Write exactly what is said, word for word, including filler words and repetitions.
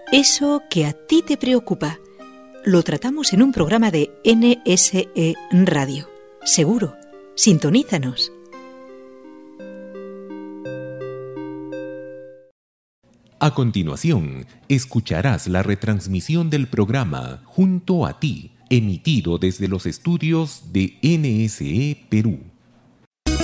Eso que a ti te preocupa, lo tratamos en un programa de N S E Radio. Seguro, sintonízanos. A continuación, escucharás la retransmisión del programa Junto a ti, emitido desde los estudios de N S E Perú.